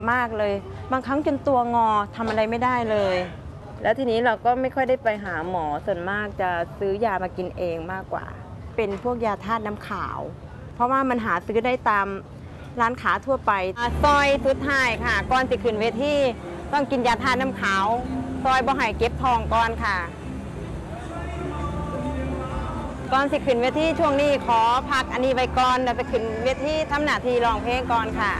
มากเลยบางครั้งจนตัวงอทำอะไรไม่ได้เลยแล้วทีนี้เราก็ไม่ค่อยได้ไปหาหมอส่วนมากจะซื้อยามากินเองมากกว่าเป็นพวกยาธาตุน้ำขาวเพราะว่ามันหาซื้อได้ตามร้านค้าทั่วไปซอยสุดท้ายค่ะก่อนสิขึ้นเวทีต้องกินยาธาตุน้ำขาวซอยบ่ให้เก็บทองก่อนค่ะก่อนสิขึ้นเวทีช่วงนี้ขอพักอันนี้ไว้ก่อนเราจะขึ้นเวทีทำหน้าที่ร้องเพลงก่อนค่ะ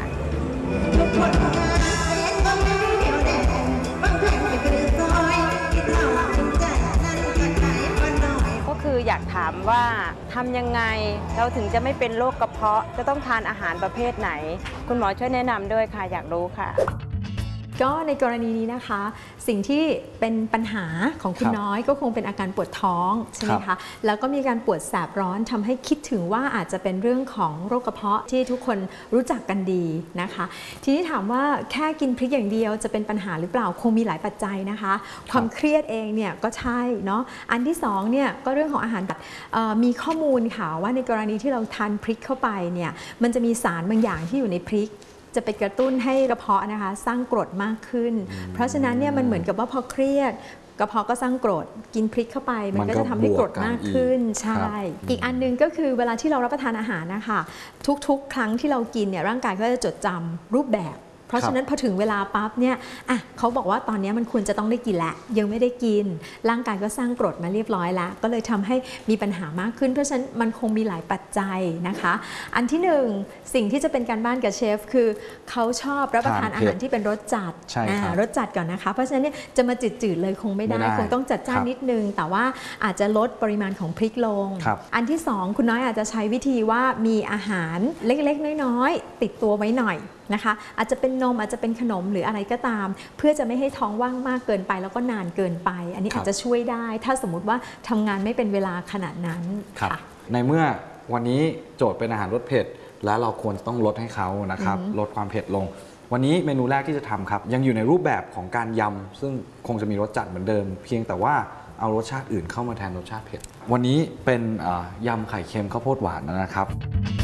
ก็คืออยากถามว่าทำยังไงเราถึงจะไม่เป็นโรคกระเพาะจะต้องทานอาหารประเภทไหนคุณหมอช่วยแนะนำด้วยค่ะอยากรู้ค่ะก็ในกรณีนี้นะคะสิ่งที่เป็นปัญหาของคุณน้อยก็คงเป็นอาการปวดท้องใช่ไหมคะแล้วก็มีการปวดแสบร้อนทำให้คิดถึงว่าอาจจะเป็นเรื่องของโรคกระเพาะที่ทุกคนรู้จักกันดีนะคะทีนี้ถามว่าแค่กินพริกอย่างเดียวจะเป็นปัญหาหรือเปล่าคงมีหลายปัจจัยนะคะความเครียดเองเนี่ยก็ใช่เนาะอันที่สองเนี่ยก็เรื่องของอาหารมีข้อมูลค่ะว่าในกรณีที่เราทานพริกเข้าไปเนี่ยมันจะมีสารบางอย่างที่อยู่ในพริกจะไปกระตุ้นให้กระเพาะนะคะสร้างกรดมากขึ้นเพราะฉะนั้นเนี่ยมันเหมือนกับว่าพอเครียดกระเพาะก็สร้างกรดกินพริกเข้าไปมันก็จะทำให้กรดมากขึ้นใช่อีกอันนึงก็คือเวลาที่เรารับประทานอาหารนะคะทุกๆครั้งที่เรากินเนี่ยร่างกายก็จะจดจำรูปแบบเพราะฉะนั้นพอถึงเวลาปั๊บเนี่ยเขาบอกว่าตอนนี้มันควรจะต้องได้กินแล้วยังไม่ได้กินร่างกายก็สร้างกรดมาเรียบร้อยแล้วก็เลยทำให้มีปัญหามากขึ้นเพราะฉะนั้นมันคงมีหลายปัจจัยนะคะอันที่หนึ่งสิ่งที่จะเป็นการบ้านกับเชฟคือเขาชอบรับประทานอาหารที่เป็นรสจัดรสจัดก่อนนะคะเพราะฉะนั้นเนี่ยจะมาจืดๆเลยคงไม่ได้คงต้องจัดจ้านนิดนึงแต่ว่าอาจจะลดปริมาณของพริกลงอันที่สองคุณน้อยอาจจะใช้วิธีว่ามีอาหารเล็กๆน้อยๆติดตัวไว้หน่อยนะคะอาจจะเป็นนมอาจจะเป็นขนมหรืออะไรก็ตามเพื่อจะไม่ให้ท้องว่างมากเกินไปแล้วก็นานเกินไปอันนี้อาจจะช่วยได้ถ้าสมมุติว่าทำงานไม่เป็นเวลาขนาดนั้นค่ะในเมื่อวันนี้โจทย์เป็นอาหารรสเผ็ดแล้วเราควรต้องลดให้เขานะครับลดความเผ็ดลงวันนี้เมนูแรกที่จะทำครับยังอยู่ในรูปแบบของการยำซึ่งคงจะมีรสจัดเหมือนเดิมเพียงแต่ว่าเอารสชาติอื่นเข้ามาแทนรสชาติเผ็ดวันนี้เป็นยำไข่เค็มข้าวโพดหวานนะครับ